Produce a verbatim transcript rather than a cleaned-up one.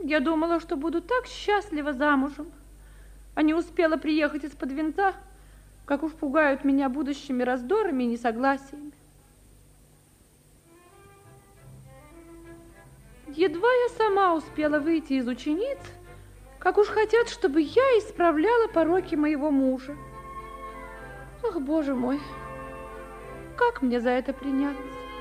Я думала, что буду так счастлива замужем, а не успела приехать из-под винта, как уж пугают меня будущими раздорами и несогласиями. Едва я сама успела выйти из учениц, как уж хотят, чтобы я исправляла пороки моего мужа. Ах, Боже мой, как мне за это приняться?